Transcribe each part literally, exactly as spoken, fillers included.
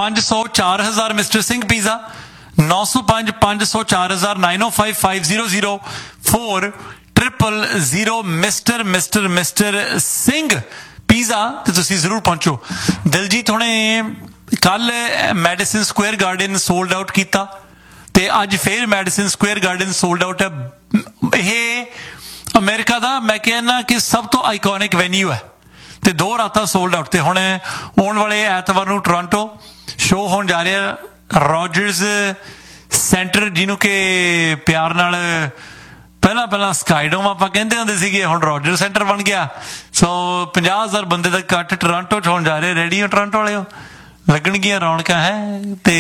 पाँच सौ चार हज़ार मिस्टर सिंह पिज़्ज़ा, नौ सौ पाँच पाँच सौ चार हज़ार नाइन ओ five five zero zero four triple zero mister mister mister Singh pizza ते तुसीं जरूर पहुंचो। दिलजीत हुणे कल medicine square garden sold out किया ते अज फिर medicine square garden sold out है। यह अमेरिका का मैं कहना कि सब तो आइकॉनिक वेन्यू है ते दो रातां सोल्ड आउट। ते हुण आउण वाले ऐतवार नूं टोरंटो शो होण जा रहा रॉजर्स सेंटर, जिन्हों के प्यार नाल पहला पहला स्काईडोम आपां कहंदे हुंदे सीगे, हुण रॉजर सेंटर बन गया। सो पचास हज़ार बंदे दा इकट्ठ टोरंटो च होण जा रहा। रेडी हो टोरंटो वालिओ? लगणगीਆਂ रौनकां है ते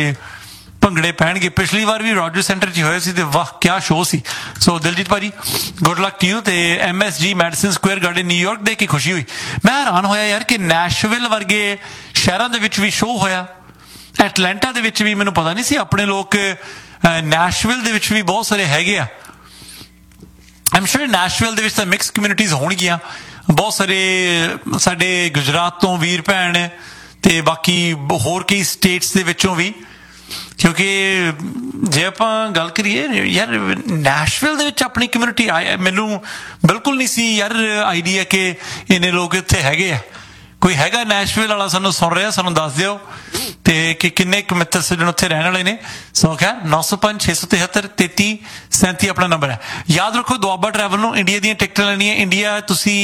भंगड़े पैणगे। पिछली बार भी रॉजर सेंटर च होया सी ते वाह क्या शो सी। सो दिलजीत भाजी गुड लक टू यू। ते M S G medicine square garden New York देख के खुशी हुई। मैं हैरान होया यार कि नैशविल वर्गे शहरां दे विच भी शो होया, एटलांटा दे विच भी मैनूं पता नहीं सी। अपने लोग नैशविल दे विच भी बहुत सारे हैगे आ। आई एम श्योर नैशविल दे विच तां मिक्स कम्यूनिटीज़ होणगीਆਂ, बहुत सारे साडे गुजरात तो वीर भैन ते बाकी होर कई स्टेट्स दे विचों भी, क्योंकि जे आपां गल करिए यार नैशविल दे विच अपनी कम्यूनिटी आए, मैनू बिल्कुल नहीं सी यार आइडिया कि इन्ने लोग इत्थे हैगे आ। कोई हैगा नैशविल वाला सानू सुन रहा, सानू दस दिओ ते कि किन्ने क मित्र सज्जन उत्थे रहने वाले ने। सो खैर नौ सौ पंज छे सौ तिहत्तर तेती सैंती अपना नंबर है। याद रखो दुआबा ट्रैवल नूं इंडिया दीयां टिकटां लैणियां, इंडिया तुसीं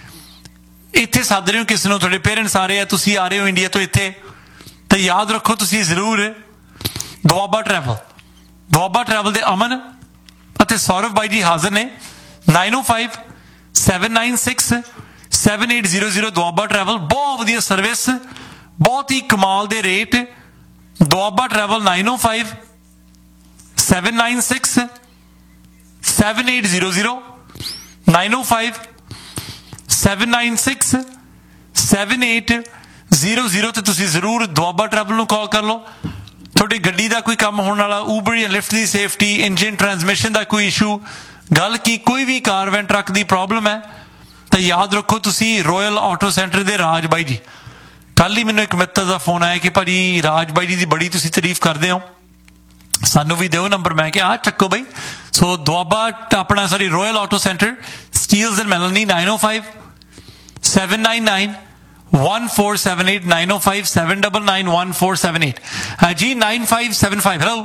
इत्थे सद रहे हो किसी नूं, तुहाडे पेरेंट्स आ रहे हैं, तुसीं आ रहे हो इंडिया तो इत्थे, तो याद रखो तुसीं जरूर दुआबा ट्रैवल दुआबा ट्रैवल दे अमन अते सौरभ भाई जी हाजिर ने। नाइन ओ five seven nine six seven eight zero zero Doaba travel, बहुत वधिया सर्विस, बहुत ही कमाल दे रेट। दुआबा ट्रैवल नाइन ओ five seven nine six seven eight zero zero nine ओ five seven nine six seven eight zero zero ते तुसीं जरूर Doaba travel नूं call कर लो। थोड़ी गड्डी का कोई काम होने वाला, ऊबर या लिफ्ट की सेफ्टी, इंजन ट्रांसमिशन का कोई इशू, गल की कोई भी कार वैन ट्रक की प्रॉब्लम है तो याद रखो तुसी रॉयल ऑटो सेंटर दे राज भाई जी। कल ही मैनूं एक मित्र का फोन आया कि भाजी राज भाई जी की बड़ी तुसी तारीफ करते हो, सानू भी दो नंबर। मैं क्या हाँ चक्को भाई। सो दुआबा अपना sorry royal auto centre steels and Melanie nine O five seven nine nine one four seven eight nine O five seven double nine one four seven eight ji nine five seven five. Hello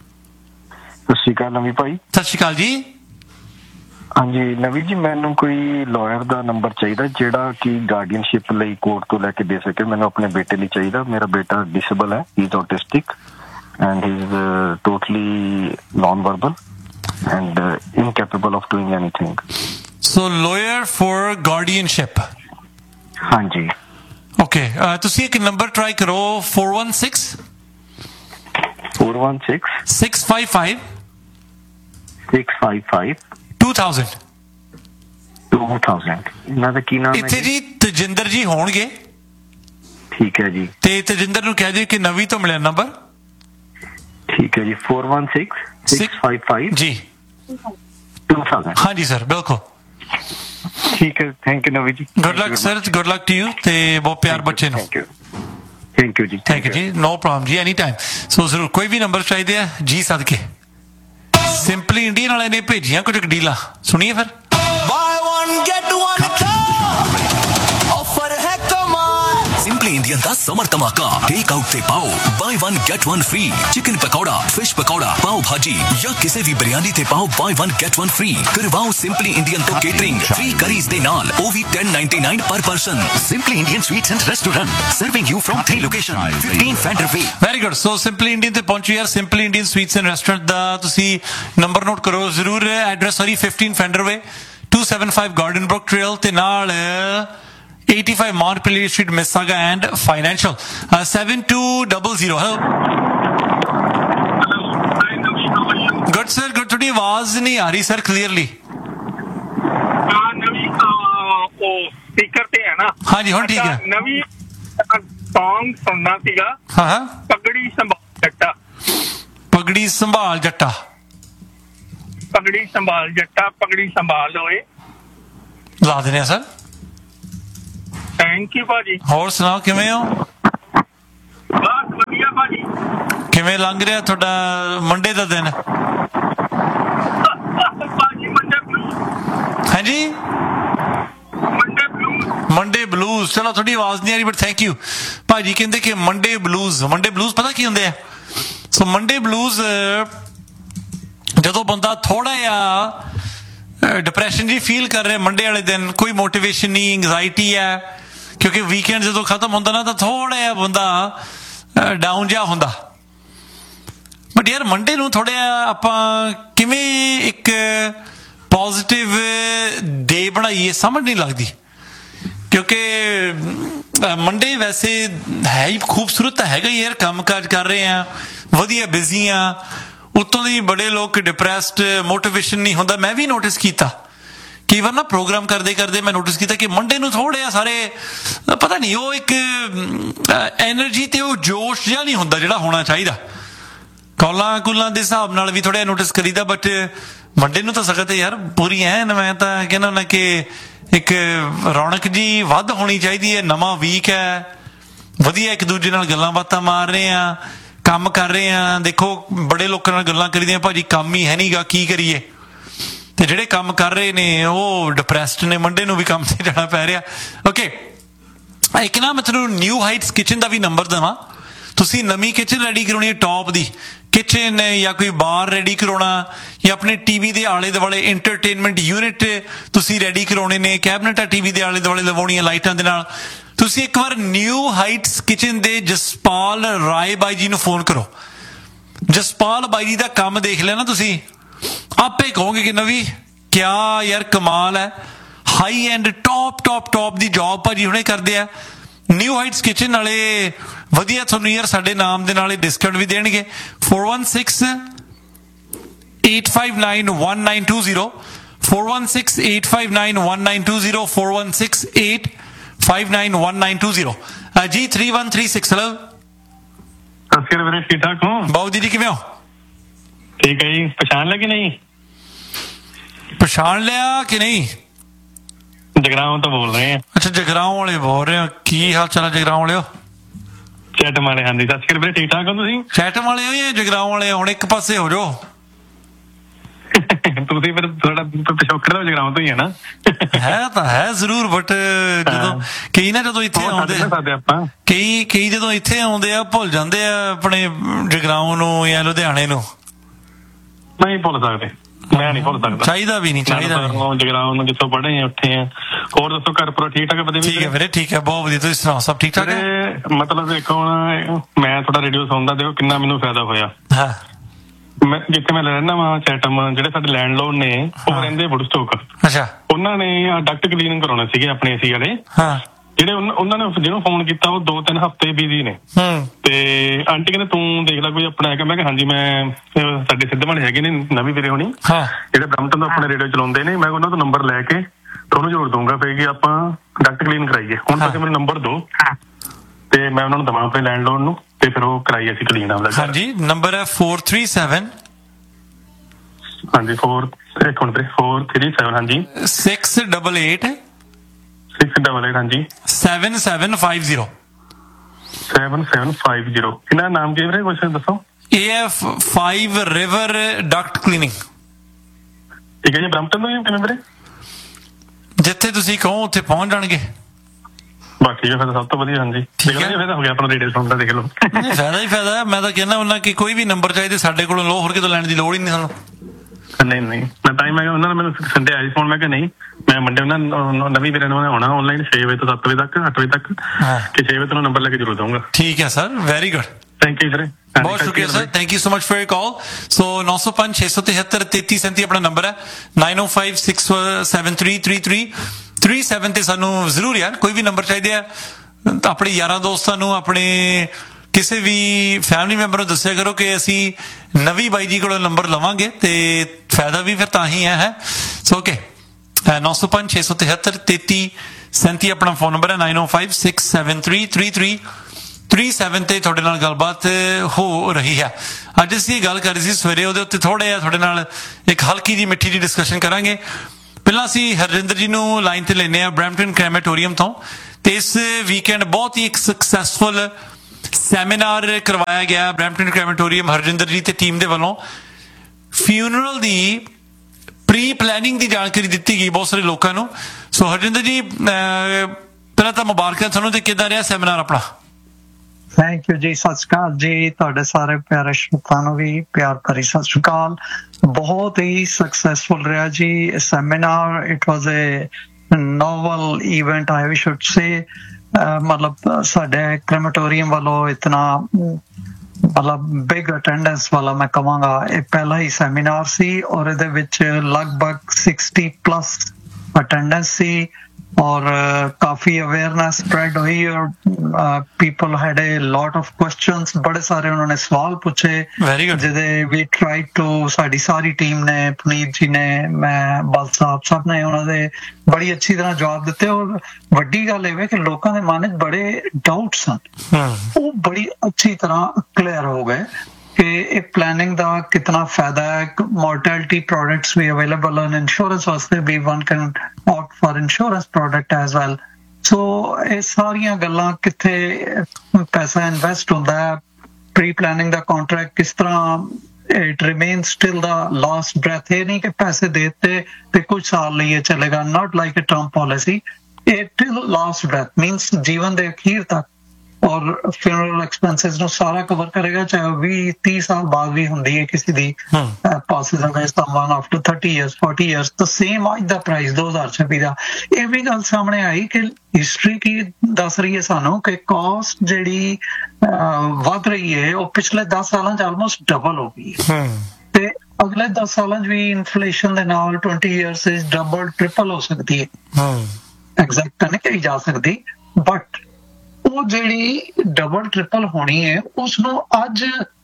सत श्री अकाल नवी भाई। सत श्री अकाल जी। हाँ जी नवी जी, मैनू कोई lawyer का number चाहिए जेड़ा कि गार्डियनशिप लई कोर्ट तो लैके दे सके। मैनू अपने बेटे लिए चाहिए। मेरा बेटा डिसेबल है, he is autistic and he is totally non verbal and incapable of doing anything. So lawyer for guardianship. हाँ जी ओके okay, तुसी एक नंबर ट्राई करो four one six four one six six five five six five five two thousand two thousand. इन्हां दा की नाम है? इत्थे जी तजिंदर जी होणगे। ठीक है जी। ते तजिंदर नूं कह दिओ कि नवी तो मिलिया नंबर। ठीक है जी। Four one six six five five G two thousand. हाँ जी सर बिल्कुल ठीक है। Thank you Navi ji. Good luck sir, good luck to you ते बहुत प्यार बच्चे नूं। Thank you thank you ji. Thank you ji, no problem ji, any time. सो जरूर कोई भी नंबर चाहिए जी सदके। सिंपली इंडियन वाले ने भेजियां कुछ डीला, सुनिए फिर। By one get one offer है कमाल। सिंपली इंडियन का समर धमाका टेक आउट से पाओ by one get one free. Chicken pakora, fish pakora, पाव भाजी या किसी भी बिरयानी ते पाओ by one get one free. करवाओ सिंपली इंडियन तो केटरिंग फ्री करीज दे नाल ओवी टेन नाइंटी नाइन पर person. Simply Indian sweets and restaurant serving you from three location fifteen fender way. Very good. So simply Indian ते पहुंचो यार। Simply Indian sweets and restaurant दा तुसी number note करो जरूर। Address sorry fifteen fender way to seven five garden book trail ते नाल eighty-five Montpelier Street, Mississauga, and Financial. Uh, seven two zero zero. Hello. Good sir, good. थोड़ी आवाज नहीं आ रही सर क्लियरली। हाँ नवी वो स्पीकर पे है ना। हाँ जी हुण ठीक है। नवी सॉन्ग सुनना सीगा। हाँ हाँ। पगड़ी संभाल जट्टा। पगड़ी संभाल जट्टा। पगड़ी संभाल जट्टा पगड़ी संभाल होए। ला देने सर। थैंक यू भाजी। ਹੋਰ ਸੁਣਾਓ ਕਿਵੇਂ ਹੋ? बस ਕਿਵੇਂ ਲੰਘ ਰਿਹਾ ਤੁਹਾਡਾ ਮੰਡੇ ਦਾ ਦਿਨ? ਭਾਜੀ ਮੰਡੇ ਬਲੂਜ਼ ਹਾਂਜੀ ਮੰਡੇ ਬਲੂਜ਼ ਮੰਡੇ ਬਲੂਜ਼। ਚਲੋ ਤੁਹਾਡੀ ਆਵਾਜ਼ ਨਹੀਂ ਆ ਰਹੀ ਬਟ ਥੈਂਕ ਯੂ। ਭਾਜੀ ਕਹਿੰਦੇ ਕਿ ਮੰਡੇ ਬਲੂਜ਼, ਮੰਡੇ ਬਲੂਜ਼ ਪਤਾ ਕੀ ਹੁੰਦੇ ਆ? ਸੋ ਮੰਡੇ ਬਲੂਜ਼ ਜਦੋਂ ਬੰਦਾ ਥੋੜਾ ਜਿਹਾ ਡਿਪਰੈਸ਼ਨ ਜੀ ਫੀਲ ਕਰ ਰਿਹਾ ਮੰਡੇ ਵਾਲੇ ਦਿਨ, ਕੋਈ ਮੋਟੀਵੇਸ਼ਨ ਨਹੀਂ, ਇੰਗਜ਼ਾਇਟੀ ਹੈ, ਕਿਉਂਕਿ ਵੀਕਐਂਡ ਜਦੋਂ ਖਤਮ ਹੁੰਦਾ ਨਾ ਤਾਂ ਥੋੜਾ ਜਿਹਾ ਬੰਦਾ ਡਾਊਨ ਜਿਹਾ ਹੁੰਦਾ। ਬਟ ਯਾਰ ਮੰਡੇ ਨੂੰ ਥੋੜਾ ਜਿਹਾ ਆਪਾਂ ਕਿਵੇਂ ਇੱਕ ਪੋਜ਼ਿਟਿਵ ਡੇ ਬਣਾਈਏ ਸਮਝ ਨਹੀਂ ਲੱਗਦੀ, ਕਿਉਂਕਿ ਮੰਡੇ ਵੈਸੇ ਹੈ ਹੀ ਖੂਬਸੂਰਤ ਤਾਂ ਹੈਗਾ ਹੀ ਯਾਰ, ਕੰਮ ਕਾਜ ਕਰ ਰਹੇ ਆ, ਵਧੀਆ ਬਿਜ਼ੀ ਆ, ਉੱਤੋਂ ਦੀ ਬੜੇ ਲੋਕ ਡਿਪਰੈਸਡ, ਮੋਟੀਵੇਸ਼ਨ ਨਹੀਂ ਹੁੰਦਾ। ਮੈਂ ਵੀ ਨੋਟਿਸ ਕੀਤਾ ਕਈ ਵਾਰ ਨਾ ਪ੍ਰੋਗਰਾਮ ਕਰਦੇ ਕਰਦੇ ਮੈਂ ਨੋਟਿਸ ਕੀਤਾ ਕਿ ਮੰਡੇ ਨੂੰ ਥੋੜੇ ਜਿਹਾ ਸਾਰੇ ਪਤਾ ਨਹੀਂ ਉਹ ਇੱਕ ਐਨਰਜੀ ਤੇ ਉਹ ਜੋਸ਼ ਜਿਹਾ ਨਹੀਂ ਹੁੰਦਾ ਜਿਹੜਾ ਹੋਣਾ ਚਾਹੀਦਾ। ਕੌਲਾਂ ਕੁਲਾਂ ਦੇ ਹਿਸਾਬ ਨਾਲ ਵੀ ਥੋੜਾ ਨੋਟਿਸ ਕਰੀਦਾ, ਬਟ ਮੰਡੇ ਨੂੰ ਤਾਂ ਸਖਤ ਯਾਰ ਪੂਰੀ ਐਨ ਮੈਂ ਤਾਂ ਕਹਿੰਦਾ ਹੁੰਦਾ ਕਿ ਇੱਕ ਰੌਣਕ ਜੀ ਵੱਧ ਹੋਣੀ ਚਾਹੀਦੀ ਹੈ। ਨਵਾਂ ਵੀਕ ਹੈ, ਵਧੀਆ ਇੱਕ ਦੂਜੇ ਨਾਲ ਗੱਲਾਂ ਬਾਤਾਂ ਮਾਰ ਰਹੇ ਆ, ਕੰਮ ਕਰ ਰਹੇ ਆ। ਦੇਖੋ ਬੜੇ ਲੋਕਾਂ ਨਾਲ ਗੱਲਾਂ ਕਰੀਦੀਆਂ, ਭਾਜੀ ਕੰਮ ਹੀ ਹੈ ਨਹੀਂਗਾ, ਕੀ ਕਰੀਏ? ਤੇ ਜਿਹੜੇ ਕੰਮ ਕਰ ਰਹੇ ਨੇ ਉਹ ਡਿਪਰੈਸਡ ਨੇ, ਮੰਡੇ ਨੂੰ ਵੀ ਕੰਮ ਤੇ ਜਾਣਾ ਪੈ ਰਿਹਾ। ਓਕੇ, ਇੱਕ ਨਾ ਮੈਂ ਤੁਹਾਨੂੰ ਨਿਊ ਹਾਈਟਸ ਕਿਚਨ ਦਾ ਵੀ ਨੰਬਰ ਦੇਵਾਂ। ਤੁਸੀਂ ਨਵੀਂ ਕਿਚਨ ਰੈਡੀ ਕਰਾਉਣੀ ਹੈ, ਟੌਪ ਦੀ ਕਿਚਨ ਜਾਂ ਕੋਈ ਬਾਰ ਰੈਡੀ ਕਰਾਉਣਾ, ਜਾਂ ਆਪਣੇ ਟੀਵੀ ਦੇ ਆਲੇ ਦੁਆਲੇ ਇੰਟਰਟੇਨਮੈਂਟ ਯੂਨਿਟ ਤੁਸੀਂ ਰੈਡੀ ਕਰਾਉਣੇ ਨੇ, ਕੈਬਨਿਟਾਂ ਟੀਵੀ ਦੇ ਆਲੇ ਦੁਆਲੇ ਲਵਾਉਣੀਆਂ ਲਾਈਟਾਂ ਦੇ ਨਾਲ, ਤੁਸੀਂ ਇੱਕ ਵਾਰ ਨਿਊ ਹਾਈਟਸ ਕਿਚਨ ਦੇ ਜਸਪਾਲ ਰਾਏ ਬਾਈ ਜੀ ਨੂੰ ਫੋਨ ਕਰੋ। ਜਸਪਾਲ ਬਾਈ ਜੀ ਦਾ ਕੰਮ ਦੇਖ ਲਿਆ ਨਾ ਤੁਸੀਂ, ਆਪੇ ਕਹੋਗੇ ਕਿ ਨਵੀਂ ਕਿਆ ਯਾਰ ਕਮਾਲ ਹੈ, high end top top top ਦੀ ਜੌਬ ਭਾਜੀ ਹੁਣੇ ਕਰਦੇ ਆ। ਨਿਊ ਹਾਈਟਸ ਕਿਚਨ ਵਾਲੇ ਵਧੀਆ ਤੁਹਾਨੂੰ ਯਾਰ ਸਾਡੇ ਨਾਮ ਦੇ ਨਾਲ ਡਿਸਕਾਊਂਟ ਵੀ ਦੇਣਗੇ। four one six eight five nine one nine two zero four one six eight five nine one nine two zero four one six eight five nine one nine two zero ਜੀ three one three six। Hello ਸਤਿ ਵੀਰੇ, ਠੀਕ ਠਾਕ ਹੋ? ਬਾਊ ਜੀ ਕਿਵੇਂ ਹੋ? ਠੀਕ ਹੈ ਜੀ। ਪਛਾਣ ਲਿਆ ਕਿ ਨਹੀਂ? ਪਛਾਣ ਲਿਆ ਕਿ ਨਹੀਂ? ਜਗਰਾਉਂ ਤੋਂ ਬੋਲ ਰਹੇ ਆ। ਅੱਛਾ ਜਗਰਾਉਂ ਵਾਲੇ ਬੋਲ ਰਹੇ ਹੋ, ਕੀ ਹਾਲ ਚਾਲ ਹੈ ਜਗਰਾਉਂ ਵਾਲਿਓ? ਚੈਟਮ ਵਾਲੇ, ਹਾਂਜੀ। ਸਤਿ ਸ਼੍ਰੀ ਅਕਾਲ ਵੀਰੇ, ਠੀਕ ਠਾਕ ਹੋ ਤੁਸੀਂ? ਚੈਟਮ ਵਾਲੇ ਹੋ ਜਾਂ ਜਗਰਾਉਂ ਵਾਲੇ? ਹੁਣ ਇੱਕ ਪਾਸੇ ਹੋ ਜਾਓ। ਤੁਸੀਂ ਫਿਰ ਥੋੜਾ ਪਿਛੋਕੜ ਦਾ ਜਗਰਾਉਂ ਤੋਂ ਹੀ ਹੈ ਨਾ? ਹੈ ਤਾਂ ਹੈ ਜ਼ਰੂਰ, ਬਟ ਜਦੋਂ ਕਈ ਨਾ ਜਦੋਂ ਇੱਥੇ ਆਉਂਦੇ ਆਪਾਂ ਕਈ ਕਈ ਜਦੋਂ ਇੱਥੇ ਆਉਂਦੇ ਆ ਭੁੱਲ ਜਾਂਦੇ ਆ ਆਪਣੇ ਜਗਰਾਉਂ ਨੂੰ ਜਾਂ ਲੁਧਿਆਣੇ ਨੂੰ। ਨਹੀਂ ਭੁੱਲ ਸਕਦੇ, ਮੈਂ ਨਹੀਂ ਭੁੱਲ ਸਕਦਾ। ਚਾਹੀਦਾ ਵੀ ਨਹੀਂ, ਚਾਹੀਦਾ ਵੀ। ਜਗਰਾਉਂ ਨੂੰ ਜਿੱਥੋਂ ਪੜ੍ਹੇ ਆ ਉੱਥੇ ਆ। ਹੋਰ ਦੱਸੋ, ਘਰ ਪੂਰਾ ਠੀਕ ਠਾਕ? ਵਧੀਆ? ਠੀਕ ਹੈ ਵੀਰੇ, ਠੀਕ ਹੈ, ਬਹੁਤ ਵਧੀਆ। ਤੁਸੀਂ ਸੁਣਾਓ, ਸਭ ਠੀਕ ਠਾਕ ਹੈ? ਮਤਲਬ ਦੇਖੋ ਹੁਣ ਮੈਂ ਤੁਹਾਡਾ ਰੇਡੀਓ ਸੁਣਦਾ, ਦੇਖੋ ਕਿੰਨਾ ਮੈਨੂੰ ਫਾਇਦਾ ਹੋਇਆ। ਹਾਂ, ਮੈਂ ਜਿੱਥੇ ਮੈਂ ਰਹਿਣਾ ਵਾ ਚੈਟਮ, ਜਿਹੜੇ ਸਾਡੇ ਲੈਂਡਲੋਰਡ ਨੇ ਉਹ ਰਹਿੰਦੇ ਵੁਡਸਟੋਕ। ਅੱਛਾ। ਉਹਨਾਂ ਨੇ ਡਕਟ ਕਲੀਨਿੰਗ ਕਰਾਉਣੇ ਸੀਗੇ ਆਪਣੇ ਏਸੀ ਵਾਲੇ। ਹਾਂ। ਜਿਹੜੇ ਉਹਨਾਂ ਨੇ ਜਿਹਨੂੰ ਫੋਨ ਕੀਤਾ ਉਹ ਦੋ ਤਿੰਨ ਹਫ਼ਤੇ ਬਿਜ਼ੀ ਨੇ। ਤੇ ਆਂਟੀ ਕਹਿੰਦੇ ਤੂੰ ਦੇਖ ਲੈ ਕੋਈ ਆਪਣਾ ਹੈਗਾ। ਮੈਂ ਕਿਹਾ ਹਾਂਜੀ, ਮੈਂ ਸਾਡੇ ਸਿੱਧੇ ਵਾਲੇ ਹੈਗੇ ਨੇ ਨਵੀਂ ਵੀਰੇ ਹੋਣੀ, ਜਿਹੜੇ ਬ੍ਰੈਂਪਟਨ ਤੋਂ ਆਪਣੇ ਰੇਡੀਓ ਚਲਾਉਂਦੇ ਨੇ। ਮੈਂ ਉਹਨਾਂ ਤੋਂ ਨੰਬਰ ਲੈ ਕੇ ਤੁਹਾਨੂੰ ਜ਼ਰੂਰ ਦਊਂਗਾ ਫਿਰ ਕਿ ਆਪਾਂ ਡਕਟ ਕਲੀਨ ਕਰਾਈਏ। ਹੁਣ ਤੁਸੀਂ ਮੈਨੂੰ ਨੰਬਰ ਦਿਓ ਤੇ ਮੈਂ ਉਹਨਾਂ ਨੂੰ ਦੇਵਾਂ ਆਪਣੇ ਲੈਂਡਲੋਰਡ ਨੂੰ, ਤੇ ਫਿਰ ਉਹ ਕਰਾਈਏ ਅਸੀਂ ਕਲੀਨ ਆਪਦਾ। ਹਾਂਜੀ, ਨੰਬਰ ਹੈ four three seven ਹਾਂਜੀ four ਇੱਕ ਮਿੰਟ four three seven ਹਾਂਜੀ six eight eight six double eight ਹਾਂਜੀ seven seven five zero seven seven five zero। ਇਹਨਾਂ ਨਾਮ ਕੀ ਵੀਰੇ ਕੁਛ ਦੱਸੋ? A F five River Duct Cleaning। ਠੀਕ ਹੈ ਜੀ। ਬ੍ਰੈਂਪਟਨ ਤੋਂ ਕਿਵੇਂ ਵੀਰੇ? ਜਿੱਥੇ ਤੁਸੀਂ ਕਹੋ ਉੱਥੇ ਪਹੁੰਚ ਜਾਣਗੇ। ਬਸ ਠੀਕ ਹੈ, ਫਿਰ ਸਭ ਤੋਂ ਵਧੀਆ। ਹਾਂਜੀ ਠੀਕ ਹੈ, ਫਾਇਦਾ ਹੋ ਗਿਆ ਆਪਣਾ ਰੇਡੀਓ ਸੁਣਦਾ, ਦੇਖ ਲਓ। ਨਹੀਂ ਫਾਇਦਾ ਹੀ ਫਾਇਦਾ। ਮੈਂ ਤਾਂ ਕਹਿੰਦਾ ਹੁੰਦਾ ਕਿ ਕੋਈ ਵੀ ਨੰਬਰ ਚਾਹੀਦੇ ਸਾਡੇ ਕੋਲੋਂ ਲੋ, ਹੋਰ ਕਿਤੋਂ ਲੈਣ ਦੀ ਲੋੜ ਹੀ ਨਹੀਂ ਸਾਨੂੰ। ਨਹੀਂ ਨਹੀਂ, ਮੈਂ ਤਾਂ ਹੀ ਮੈਂ ਉਹਨਾਂ ਨੇ ਮੈਨੂੰ ਸੰਡੇ ਆਈ ਫੋਨ, ਮੈਂ ਕਿਹਾ ਨਹੀਂ ਮੈਂ ਮੰਡੇ ਉਹਨਾਂ ਨਵੀਂ ਵੀਰੇ ਨੂੰ ਆਉਣਾ ਆਨਲਾਈਨ ਛੇ ਵਜੇ ਤੋਂ ਸੱਤ ਵਜੇ ਤੱਕ, ਅੱਠ ਵਜੇ ਤੱਕ, ਕਿ ਛੇ ਵਜੇ ਤੋਂ ਨੰਬਰ ਲੈ ਕੇ ਜ਼ਰੂਰ ਦਊਂਗਾ। ਠੀਕ ਹੈ sir, very good, thank you ਵੀਰੇ, ਬਹੁਤ ਸ਼ੁਕਰੀਆ sir, thank you so much for your call. So nine zero five six seven three three three ਆਪਣਾ ਨੰਬਰ ਹੈ, nine zero five six seven three three three three seven ਤੇ ਸਾਨੂੰ ਜ਼ਰੂਰ ਯਾਰ ਕੋਈ ਵੀ ਨੰਬਰ ਚਾਹੀਦੇ ਆ ਆਪਣੇ ਯਾਰਾਂ ਦੋਸਤਾਂ ਨੂੰ, ਆਪਣੇ ਕਿਸੇ ਵੀ ਫੈਮਿਲੀ ਮੈਂਬਰ ਨੂੰ ਦੱਸਿਆ ਕਰੋ ਕਿ ਅਸੀਂ ਨਵੀਂ ਬਾਈ ਜੀ ਕੋਲੋਂ ਨੰਬਰ ਲਵਾਂਗੇ ਤੇ ਫਾਇਦਾ ਵੀ ਫਿਰ ਤਾਂ ਹੀ ਹੈ। So okay, nine zero five six seven three three three three ਆਪਣਾ ਫੋਨ ਨੰਬਰ ਹੈ, nine zero five six seven three three three three seven ਤੇ ਤੁਹਾਡੇ ਨਾਲ ਗੱਲਬਾਤ ਹੋ ਰਹੀ ਹੈ। ਅੱਜ ਅਸੀਂ ਗੱਲ ਕਰ ਰਹੇ ਸੀ ਸਵੇਰੇ, ਉਹਦੇ ਉੱਤੇ ਥੋੜ੍ਹਾ ਜਿਹਾ ਤੁਹਾਡੇ ਨਾਲ ਇੱਕ ਹਲਕੀ ਜਿਹੀ ਮਿੱਠੀ ਜਿਹੀ ਡਿਸਕਸ਼ਨ ਕਰਾਂਗੇ। ਪਹਿਲਾਂ ਅਸੀਂ ਹਰਜਿੰਦਰ ਜੀ ਨੂੰ ਲਾਈਨ ਤੇ ਲੈਂਦੇ ਹਾਂ ਬਰੈਂਪਟਨ ਕ੍ਰੈਮੇਟੋਰੀਅਮ ਤੋਂ। ਤੇ ਇਸ ਵੀਕਐਂਡ ਬਹੁਤ ਹੀ ਇੱਕ ਸਕਸੈਸਫੁਲ ਸੈਮੀਨਾਰ ਕਰਵਾਇਆ ਗਿਆ ਬਰੈਂਪਟਨ ਕ੍ਰੈਮੇਟੋਰੀਅਮ ਹਰਜਿੰਦਰ ਜੀ ਤੇ ਟੀਮ ਦੇ ਵੱਲੋਂ। ਫਿਊਨਰਲ ਦੀ ਪ੍ਰੀ ਪਲੈਨਿੰਗ ਦੀ ਜਾਣਕਾਰੀ ਦਿੱਤੀ ਗਈ ਬਹੁਤ ਸਾਰੇ ਲੋਕਾਂ ਨੂੰ। ਸੋ ਹਰਜਿੰਦਰ ਜੀ ਪਹਿਲਾਂ ਤਾਂ ਮੁਬਾਰਕਾਂ ਤੁਹਾਨੂੰ, ਤੇ ਕਿੱਦਾਂ ਰਿਹਾ ਸੈਮੀਨਾਰ ਆਪਣਾ? ਥੈਂਕ ਯੂ ਜੀ, ਸਤਿ ਸ਼੍ਰੀ ਅਕਾਲ ਜੀ, ਤੁਹਾਡੇ ਸਾਰੇ ਪਿਆਰੇ ਸ਼ਰੋਤਾਂ ਨੂੰ ਵੀ ਪਿਆਰ ਭਰੀ ਸਤਿ ਸ਼੍ਰੀ ਅਕਾਲ। ਬਹੁਤ ਹੀ ਸਕਸੈਸਫੁਲ ਰਿਹਾ ਜੀ seminar. It was A novel event I should ਸੇ। ਮਤਲਬ ਸਾਡੇ ਕ੍ਰੈਮੇਟੋਰੀਅਮ ਵੱਲੋਂ ਇਤਨਾ ਮਤਲਬ ਬਿਗ ਅਟੈਂਡੈਂਸ ਵਾਲਾ ਮੈਂ ਕਹਾਂਗਾ ਇਹ ਪਹਿਲਾ ਹੀ ਸੈਮੀਨਾਰ ਸੀ, ਔਰ ਇਹਦੇ ਵਿੱਚ ਲਗਭਗ ਸਿਕਸਟੀ ਪਲੱਸ ਅਟੈਂਡੈਂਸ ਸੀ ਔਰ ਕਾਫੀ ਅਵੇਅਰਨੈਸ ਸਪਰੈਡ ਹੋਈ ਔਰ people head A lot of questions. ਬੜੇ ਸਾਰੇ ਉਹਨਾਂ ਨੇ ਸਵਾਲ ਪੁੱਛੇ ਜਿਹਦੇ ਵੀ ਟਰਾਈ ਟੂ, ਸਾਡੀ ਸਾਰੀ ਟੀਮ ਨੇ, ਪੁਨੀਤ ਜੀ ਨੇ, ਮੈਂ, ਬਲ ਸਾਹਿਬ, ਸਭ ਨੇ ਉਹਨਾਂ ਦੇ ਬੜੀ ਅੱਛੀ ਤਰ੍ਹਾਂ ਜਵਾਬ ਦਿੱਤੇ। ਔਰ ਵੱਡੀ ਗੱਲ ਇਹ ਕਿ ਲੋਕਾਂ ਦੇ ਮਨ 'ਚ ਬੜੇ ਡਾਊਟ ਸਨ, ਉਹ ਬੜੀ ਅੱਛੀ ਤਰ੍ਹਾਂ ਕਲੀਅਰ ਹੋ ਗਏ ਕਿ ਇਹ ਪਲੈਨਿੰਗ ਦਾ ਕਿਤਨਾ ਫਾਇਦਾ ਹੈ। ਮੋਰਟੈਲਿਟੀ ਪ੍ਰੋਡਕਟਸ ਵੀ ਅਵੇਲੇਬਲ ਹਨ, ਇੰਸ਼ੋਰੈਂਸ ਵਾਸਤੇ ਵੀ one can opt for insurance product as well. So ਇਹ ਸਾਰੀਆਂ ਗੱਲਾਂ, ਕਿੱਥੇ ਪੈਸਾ ਇਨਵੈਸਟ ਹੁੰਦਾ ਹੈ, ਪ੍ਰੀ ਪਲੈਨਿੰਗ ਦਾ ਕੰਟਰੈਕਟ ਕਿਸ ਤਰ੍ਹਾਂ, it remains till the last breath। ਇਹ ਨਹੀਂ ਕਿ ਪੈਸੇ ਦੇ ਦਿੱਤੇ ਤੇ ਕੁਝ ਸਾਲ ਲਈ ਇਹ ਚੱਲੇਗਾ, not like a term policy, ਇਹ till last breath means ਜੀਵਨ ਦੇ ਅਖੀਰ ਤੱਕ। ਔਰ ਫਿਊਨਰਲ ਐਕਸਪੈਂਸਿਸ ਨੂੰ ਸਾਰਾ ਕਵਰ ਕਰੇਗਾ, ਚਾਹੇ ਵੀਹ ਤੀਹ ਸਾਲ ਬਾਅਦ ਵੀ ਹੁੰਦੀ ਹੈ ਕਿਸੇ ਦੀ ਪਾਸਿਸ ਅਵੇ someone after thirty years forty years ਤਾਂ ਸੇਮ ਅੱਜ ਦਾ ਪ੍ਰਾਈਸ ਦੋ ਹਜ਼ਾਰ ਛੱਬੀ ਦਾ। ਇਹ ਵੀ ਗੱਲ ਸਾਹਮਣੇ ਆਈ ਕਿ ਹਿਸਟਰੀ ਕੀ ਦੱਸ ਰਹੀ ਹੈ ਸਾਨੂੰ ਕਿ ਕਾਸਟ ਜਿਹੜੀ ਵੱਧ ਰਹੀ ਹੈ ਉਹ ਪਿਛਲੇ ਦਸ ਸਾਲਾਂ 'ਚ ਆਲਮੋਸਟ ਡਬਲ ਹੋ ਗਈ ਹੈ, ਤੇ ਅਗਲੇ ਦਸ ਸਾਲਾਂ 'ਚ ਵੀ ਇਨਫਲੇਸ਼ਨ ਦੇ ਨਾਲ ਟਵੈਂਟੀ ਇਅਰਸ ਡਬਲ ਟ੍ਰਿਪਲ ਹੋ ਸਕਦੀ ਹੈ। ਐਗਜ਼ੈਕਟ ਤਾਂ ਨਹੀਂ ਕਹੀ ਜਾ ਸਕਦੀ, ਬਟ ਉਹ ਜਿਹੜੀ ਡਬਲ ਟ੍ਰਿਪਲ ਹੋਣੀ ਹੈ ਉਸਨੂੰ ਅੱਜ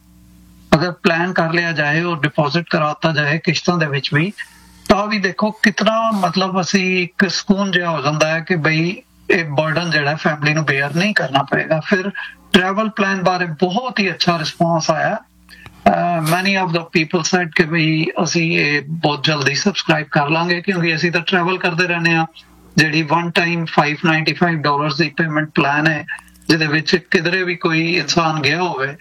ਅਗਰ ਪਲਾਨ ਕਰ ਲਿਆ ਜਾਏ ਔਰ ਡਿਪੋਜ਼ਿਟ ਕਰਾਤਾ ਜਾਏ ਕਿਸ਼ਤਾਂ ਦੇ ਵਿੱਚ ਵੀ, ਤਾਂ ਵੀ ਦੇਖੋ ਕਿਤਨਾ ਮਤਲਬ ਅਸੀਂ ਇੱਕ ਸਕੂਨ ਜਿਹਾ ਹੋ ਜਾਂਦਾ ਹੈ ਕਿ ਬਈ ਇਹ ਬਰਡਨ ਜਿਹੜਾ ਫੈਮਿਲੀ ਨੂੰ ਬੇਅਰ ਨਹੀਂ ਕਰਨਾ ਪਏਗਾ। ਫਿਰ ਟਰੈਵਲ ਪਲਾਨ ਬਾਰੇ ਬਹੁਤ ਹੀ ਅੱਛਾ ਰਿਸਪੌਂਸ ਆਇਆ। ਮੈਨੀ ਆਫ ਦਾ ਪੀਪਲ ਸੈਡ ਕਿ ਬਈ ਅਸੀਂ ਇਹ ਬਹੁਤ ਜਲਦੀ ਸਬਸਕ੍ਰਾਈਬ ਕਰ ਲਾਂਗੇ, ਕਿਉਂਕਿ ਅਸੀਂ ਤਾਂ ਟਰੈਵਲ ਕਰਦੇ ਰਹਿੰਦੇ ਹਾਂ। ਜਿਹੜੀ one time five ninety five dollar ਦੀ ਪੇਮੈਂਟ ਪਲਾਨ ਹੈ, ਜਿਹਦੇ ਵਿੱਚ ਕਿਧਰੇ ਵੀ ਕੋਈ ਇਨਸਾਨ ਗਿਆ ਹੋਵੇ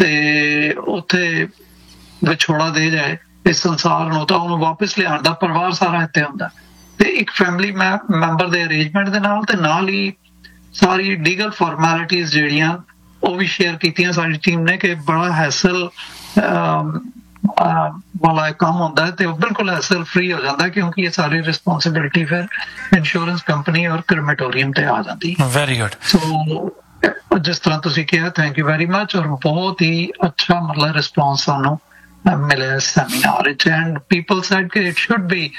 ਤੇ ਉੱਥੇ ਵਿਛੋੜਾ ਦੇ ਜਾਏ ਇਸ ਸੰਸਾਰ ਨੂੰ, ਤਾਂ ਉਹਨੂੰ ਵਾਪਿਸ ਲਿਆਉਣ ਦਾ ਪਰਿਵਾਰ ਸਾਰਾ ਇੱਥੇ ਹੁੰਦਾ। ਤੇ ਇੱਕ ਫੈਮਿਲੀ ਮੈਂਬਰ ਦੇ ਅਰੇਂਜਮੈਂਟ ਦੇ ਨਾਲ, ਤੇ ਨਾਲ ਹੀ ਸਾਰੀ ਲੀਗਲ ਫਾਰਮੈਲਿਟੀਜ਼ ਜਿਹੜੀਆਂ ਉਹ ਵੀ ਸ਼ੇਅਰ ਕੀਤੀਆਂ ਸਾਡੀ ਟੀਮ ਨੇ ਕਿ ਬੜਾ ਹੈਸਲ ਵਾਲਾ ਕੰਮ ਹੁੰਦਾ ਹੈ ਤੇ ਉਹ ਬਿਲਕੁਲ ਹੈਸਲ ਫ੍ਰੀ ਹੋ ਜਾਂਦਾ, ਕਿਉਂਕਿ ਇਹ ਸਾਰੀ ਰਿਸਪੌਂਸਿਬਿਲਿਟੀ ਫਿਰ ਇੰਸ਼ੋਰੈਂਸ ਕੰਪਨੀ ਔਰ ਕ੍ਰੈਮੇਟੋਰੀਅਮ ਤੇ ਆ ਜਾਂਦੀ ਹੈ। Very good. ਸੋ ਜਿਸ ਤਰ੍ਹਾਂ ਤੁਸੀਂ ਕਿਹਾ, ਥੈਂਕ ਯੂ ਵੈਰੀ ਮਚ, ਔਰ ਬਹੁਤ ਹੀ ਅੱਛਾ ਮਤਲਬ ਰਿਸਪੌਂਸ ਸਾਨੂੰ ਮਿਲਿਆ ਸੈਮੀਨਾਰ ਵਿੱਚ। ਐਂਡ ਪੀਪਲ ਸੈਡ ਕਿ ਇਟ ਸ਼ੁਡ ਬੀ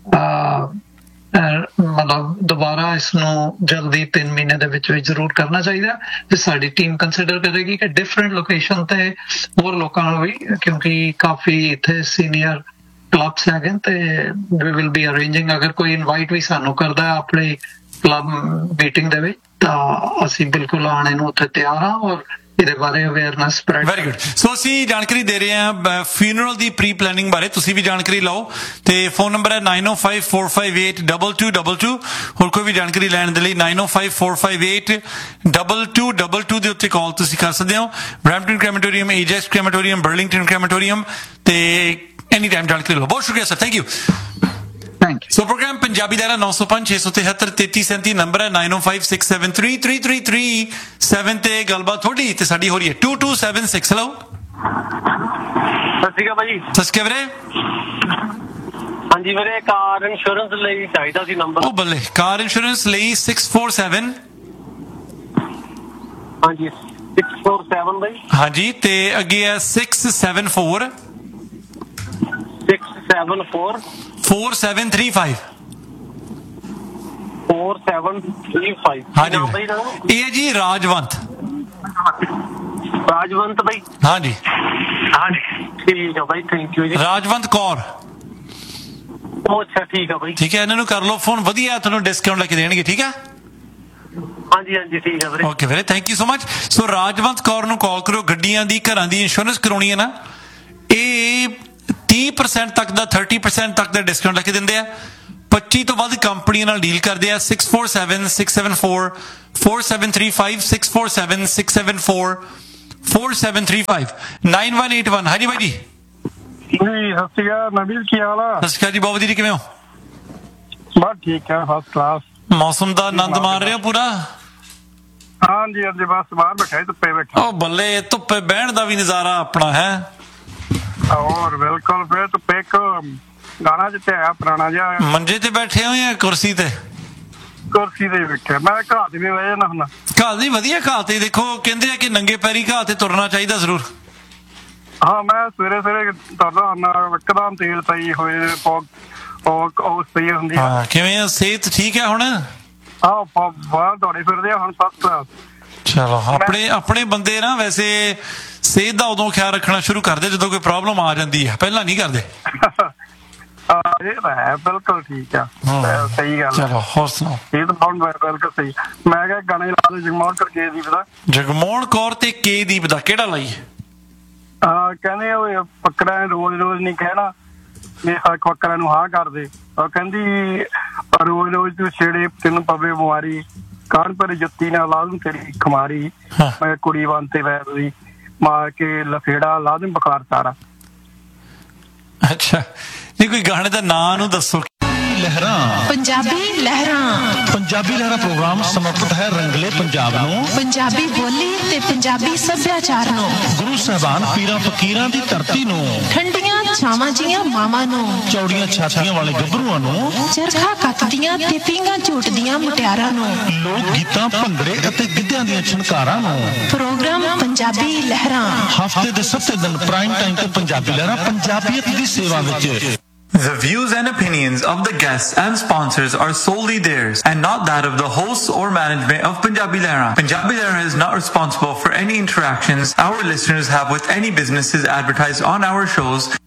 ਮਤਲਬ ਦੁਬਾਰਾ ਇਸਨੂੰ ਜਲਦੀ ਤਿੰਨ ਮਹੀਨੇ ਦੇ ਵਿੱਚ ਵਿੱਚ ਜ਼ਰੂਰ ਕਰਨਾ ਚਾਹੀਦਾ, ਤੇ ਸਾਡੀ ਟੀਮ ਕੰਸੀਡਰ ਕਰੇਗੀ ਕਿ ਡਿਫਰੈਂਟ ਲੋਕੇਸ਼ਨ ਤੇ ਹੋਰ ਲੋਕਾਂ ਨੂੰ ਵੀ, ਕਿਉਂਕਿ ਕਾਫੀ ਇੱਥੇ ਸੀਨੀਅਰ ਕਲੱਬਸ ਹੈਗੇ ਤੇ ਵੀ ਵਿਲ ਬੀ ਅਰੇਂਜਿੰਗ। ਅਗਰ ਕੋਈ ਇਨਵਾਈਟ ਵੀ ਸਾਨੂੰ ਕਰਦਾ ਆਪਣੇ ਕਲੱਬ ਮੀਟਿੰਗ ਦੇ ਵਿੱਚ ਤਾਂ ਅਸੀਂ ਬਿਲਕੁਲ ਆਣੇ ਨੂੰ ਉੱਥੇ ਤਿਆਰ ਹਾਂ ਔਰ ਇਹਦੇ ਬਾਰੇ ਅਵੇਅਰਨੈਸ ਸਪਰੈਡ। Very good. ਸੋ ਅਸੀਂ ਜਾਣਕਾਰੀ ਦੇ ਰਹੇ ਹਾਂ ਫਿਊਨਰਲ ਦੀ ਪ੍ਰੀ ਪਲੈਨਿੰਗ ਬਾਰੇ, ਤੁਸੀਂ ਵੀ ਜਾਣਕਾਰੀ ਲਓ ਤੇ ਫੋਨ ਨੰਬਰ ਹੈ ਨਾਈਨ ਓ five four five eight double two double two. ਹੋਰ ਕੋਈ ਵੀ ਜਾਣਕਾਰੀ ਲੈਣ ਦੇ ਲਈ ਨਾਈਨ ਓ five four five eight double two double two ਦੇ ਉੱਤੇ ਕਾਲ ਤੁਸੀਂ ਕਰ ਸਕਦੇ ਹੋ। ਬਰੈਂਪਟਨ ਕ੍ਰੈਮੇਟੋਰੀਅਮ, ਏਜੈਕਸ ਕ੍ਰੈਮੇਟੋਰੀਅਮ, ਬਰਲਿੰਗਟਨ ਕ੍ਰੈਮੇਟੋਰੀਅਮ ਤੇ ਐਨੀ ਟਾਈਮ ਜਾਣਕਾਰੀ ਲਓ। ਬਹੁਤ ਸ਼ੁਕਰੀਆ sir, thank you. So programme Punjabi ਦਾ ਨੌ ਸੌ ਪੰਜ ਛੇ ਸੌ ਤਿਹੱਤਰ ਤੇਤੀ ਸੈਂਤੀ ਨੰਬਰ ਹੈ ਨਾਈਨ ਓ five six seven three three three three seven ਤੇ ਗੱਲਬਾਤ ਤੁਹਾਡੀ ਤੇ ਸਾਡੀ ਹੋ ਰਹੀ ਹੈ to to seven six. Hello, ਸਤਿ ਸ਼੍ਰੀ ਅਕਾਲ ਭਾਜੀ। ਸਤਿ ਸ਼੍ਰੀ ਅਕਾਲ ਵੀਰੇ। ਹਾਂਜੀ ਵੀਰੇ, ਕਾਰ ਇੰਸ਼ੋਰੈਂਸ ਲਈ ਚਾਹੀਦਾ ਸੀ ਨੰਬਰ। ਉਹ ਬੱਲੇ, ਕਾਰ ਇੰਸ਼ੋਰੈਂਸ ਲਈ ਸਿਕਸ ਫੋਰ ਸੈਵਨ। ਹਾਂਜੀ ਸਿਕਸ ਫੋਰ ਸੈਵਨ ਬਾਈ। ਹਾਂਜੀ, ਤੇ ਅੱਗੇ ਹੈ six seven four six seven four four seven three five four seven three five. ਹਾਂਜੀ, ਇਹ ਹੈ ਜੀ ਰਾਜਵੰਤ। ਰਾਜਵੰਤ ਬਾਈ। ਹਾਂਜੀ ਹਾਂਜੀ ਠੀਕ ਆ ਬਾਈ, ਥੈਂਕ ਯੂ ਜੀ। ਰਾਜਵੰਤ ਕੌਰ। ਉਹ ਅੱਛਾ, ਠੀਕ ਆ ਬਾਈ। ਠੀਕ ਹੈ, ਇਹਨਾਂ ਨੂੰ ਕਰ ਲਓ ਫੋਨ, ਵਧੀਆ ਤੁਹਾਨੂੰ ਡਿਸਕਾਊਂਟ ਲੈ ਕੇ ਦੇਣਗੇ। ਠੀਕ ਹੈ, ਹਾਂਜੀ ਹਾਂਜੀ ਠੀਕ ਆ ਵੀਰੇ। ਓਕੇ ਵੀਰੇ, ਥੈਂਕ ਯੂ ਸੋ ਮਚ। ਸੋ ਰਾਜਵੰਤ ਕੌਰ ਨੂੰ ਕਾਲ ਕਰੋ। ਗੱਡੀਆਂ ਦੀ, ਘਰਾਂ ਦੀ ਇੰਸ਼ੋਰੈਂਸ ਕਰਾਉਣੀ ਹੈ ਨਾ, ਇਹ ਤੀਹ ਪਰਸੈਂਟ ਤੱਕ ਦਾ, ਥਰਟੀ ਪਰਸੈਂਟ ਤੱਕ ਦਾ ਡਿਸਕਾਊਂਟ ਲੈ ਕੇ ਦਿੰਦੇ ਆ। ਪੱਚੀ ਤੋਂ ਵੱਧ ਕੰਪਨੀਆਂ ਨਾਲ ਡੀਲ ਕਰਦੇ ਆ six four seven six seven four four seven three five six four seven six seven four four seven three five nine one eight one। ਹਾਂਜੀ ਬਾਈ ਜੀ ਜੀ ਸਤਿ ਸ਼੍ਰੀ ਅਕਾਲ ਨਵੀਲ, ਕੀ ਹਾਲ ਆ? ਸਤਿ ਸ਼੍ਰੀ ਅਕਾਲ ਜੀ, ਬਹੁਤ ਵਧੀਆ ਜੀ, ਕਿਵੇਂ ਹੋ? ਬਸ ਠੀਕ ਹੈ, ਫਸਟ ਕਲਾਸ। ਮੌਸਮ ਦਾ ਆਨੰਦ ਮਾਣ ਰਹੇ ਹੋ ਪੂਰਾ? ਹਾਂਜੀ ਹਾਂਜੀ, ਬਸ ਬਾਹਰ ਬੈਠਾ ਧੁੱਪੇ ਬੈਠਾ। ਉਹ ਬੱਲੇ, ਧੁੱਪੇ ਬਹਿਣ ਦਾ ਵੀ ਨਜ਼ਾਰਾ ਆਪਣਾ ਹੈ। ਹੋਰ ਬਿਲਕੁਲ, ਫਿਰ ਧੁੱਪੇ ਇੱਕ ਗਾਣਾ ਜਿੱਤੇ ਆਇਆ ਪੁਰਾਣਾ ਜਿਹਾ। ਮੰਜੇ ਤੇ ਬੈਠੇ ਹੋਏ ਆ ਕੁਰਸੀ ਤੇ? ਕੁਰਸੀ ਤੇ ਬੈਠੇ, ਮੈਂ ਘਾਹ ਤੇ ਵੀ ਬਹਿ ਜਾਣਾ ਹੁੰਦਾ। ਘਾਹ ਦੀ ਵਧੀਆ, ਘਾਹ ਤੇ ਦੇਖੋ ਕਹਿੰਦੇ ਆ ਕਿ ਨੰਗੇ ਪੈਰੀ ਘਾਹ ਤੇ ਤੁਰਨਾ ਚਾਹੀਦਾ ਜ਼ਰੂਰ। ਹਾਂ, ਮੈਂ ਸਵੇਰੇ ਸਵੇਰੇ ਤੁਰਦਾ ਹੁੰਦਾ, ਇੱਕਦਮ ਤੇਲ ਪਈ ਹੋਏ ਉਹ ਪਈ ਹੁੰਦੀ ਆ। ਕਿਵੇਂ ਆ, ਸਿਹਤ ਠੀਕ ਹੈ ਹੁਣ? ਆਹ ਬਾਹਰ ਦੌੜੇ ਫਿਰਦੇ ਆ ਹੁਣ, ਫਸਟ ਕਲਾਸ। ਚਲੋ, ਆਪਣੇ ਆਪਣੇ ਬੰਦੇ ਨਾ ਵੈਸੇ ਸਿਹਤ ਦਾ ਉਦੋਂ ਖਿਆਲ ਰੱਖਣਾ ਸ਼ੁਰੂ ਕਰਦੇ ਜਦੋਂ ਕੋਈ ਪ੍ਰੋਬਲਮ ਆ ਜਾਂਦੀ ਹੈ, ਪਹਿਲਾਂ ਨਹੀਂ ਕਰਦੇ। ਇਹ ਤਾਂ ਹੈ, ਬਿਲਕੁਲ ਠੀਕ ਆ, ਸਹੀ ਗੱਲ। ਚਲੋ ਹੋਰ ਸੁਣਾਓ। ਇਹ ਤਾਂ ਬਿਲਕੁਲ ਸਹੀ। ਮੈਂ ਕਿਹਾ ਗਾਣੇ ਲਾ ਦੋ ਜਗਮੋਹਨ ਕੌਰ ਕੇ ਦੀਪ ਦਾ। ਜਗਮੋਹਨ ਕੌਰ ਤੇ ਕੇ ਦੀਪ ਦਾ ਕਿਹੜਾ ਲਾਈਏ? ਹਾਂ, ਕਹਿੰਦੇ ਉਹ ਫੱਕਰਾਂ ਰੋਜ਼ ਰੋਜ਼ ਨਹੀਂ ਕਹਿਣਾ ਵੀ ਫੱਕਰਾਂ ਨੂੰ ਹਾਂ ਕਰਦੇ। ਉਹ ਕਹਿੰਦੀ ਰੋਜ਼ ਰੋਜ਼ ਤੂੰ ਛੇੜੇ ਤੈਨੂੰ ਪਵੇ ਬਿਮਾਰੀ, ਕਾਹਨ ਪਰ ਜੁੱਤੀ ਨਾਲ ਲਾ ਦੂੰ ਤੇਰੀ ਖੁਮਾਰੀ, ਮੈਂ ਕੁੜੀ ਬਣ ਤੇ ਵੈਰ ਦੀ ਮਾਰ ਕੇ ਲਫੇੜਾ ਲਾ ਦੂੰ ਬੁਖਾਰ ਤਾਰਾ। ਅੱਛਾ, ਨਹੀਂ ਕੋਈ ਗਾਣੇ ਦਾ ਨਾਂ ਨੂੰ ਦੱਸੋ। ਲਹਿਰਾਂ ਪੰਜਾਬੀ ਲਹਿਰਾਂ ਪੰਜਾਬੀ ਲਹਿਰਾਂ ਪ੍ਰੋਗਰਾਮ ਸਮਰਪਿਤ ਹੈ ਰੰਗਲੇ ਪੰਜਾਬ ਨੂੰ, ਪੰਜਾਬੀ ਬੋਲੀ ਤੇ ਪੰਜਾਬੀ ਸੱਭਿਆਚਾਰ ਨੂੰ, ਗੁਰੂ ਸਾਹਿਬਾਨ ਪੀਰਾਂ ਫਕੀਰਾਂ ਦੀ ਧਰਤੀ ਨੂੰ, ਠੰਡੀਆਂ ਛਾਵਾਂ ਜੀਆਂ ਮਾਵਾਂ ਨੂੰ, ਚੌੜੀਆਂ ਛਾਤੀਆਂ ਵਾਲੇ ਗੱਭਰੂਆਂ ਨੂੰ, ਚਰਖਾ ਕੱਤਦੀਆਂ ਤੇ ਪੀਂਘਾਂ ਝੂਟਦੀਆਂ ਮੁਟਿਆਰਾਂ ਨੂੰ, ਲੋਕ ਗੀਤਾਂ ਭੰਗੜੇ ਅਤੇ ਗਿੱਧਿਆਂ ਦੀਆਂ ਛਣਕਾਰਾਂ ਨੂੰ। ਪ੍ਰੋਗਰਾਮ ਪੰਜਾਬੀ ਲਹਿਰਾਂ ਹਫ਼ਤੇ ਦੇ ਸੱਤੇ ਦਿਨ ਪ੍ਰਾਈਮ ਟਾਈਮ ਤੇ ਪੰਜਾਬੀ ਲਹਿਰਾਂ ਪੰਜਾਬੀਅਤ ਦੀ ਸੇਵਾ ਵਿੱਚ। The views and opinions of the guests and sponsors are solely theirs and not that of the hosts or management of Punjabi Lehra. Punjabi Lehra is not responsible for any interactions our listeners have with any businesses advertised on our shows.